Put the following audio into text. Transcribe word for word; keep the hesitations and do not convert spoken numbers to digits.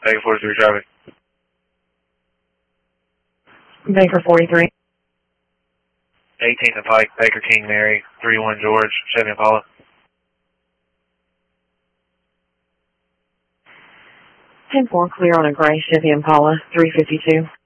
Baker forty-three traffic. Baker forty-three. eighteenth and Pike, Baker King Mary, three one George, Chevy Impala. ten four clear on a gray Chevy Impala, three fifty-two.